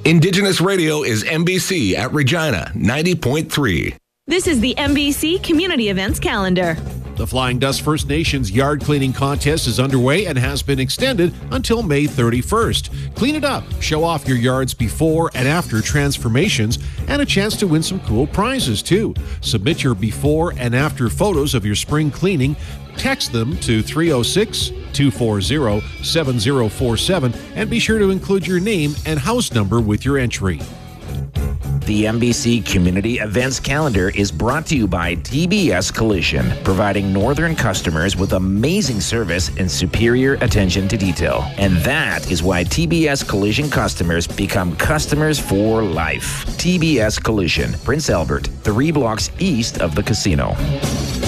Indigenous Radio is NBC at Regina 90.3. This is the NBC Community Events Calendar. The Flying Dust First Nations yard cleaning contest is underway and has been extended until May 31st. Clean it up, show off your yards before and after transformations, and a chance to win some cool prizes too. Submit your before and after photos of your spring cleaning. Text them to 306-240-7047 and be sure to include your name and house number with your entry. The NBC Community Events Calendar is brought to you by TBS Collision, providing northern customers with amazing service and superior attention to detail. And that is why TBS Collision customers become customers for life. TBS Collision, Prince Albert, 3 blocks east of the casino.